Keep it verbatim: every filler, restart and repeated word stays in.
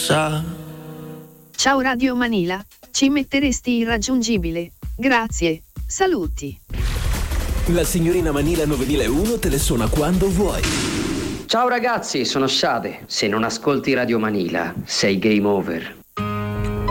sa. Ciao Radio Manila, ci metteresti irraggiungibile. Grazie, saluti. La signorina Manila Novedile uno te le suona quando vuoi. Ciao ragazzi, sono Shade. Se non ascolti Radio Manila, sei game over.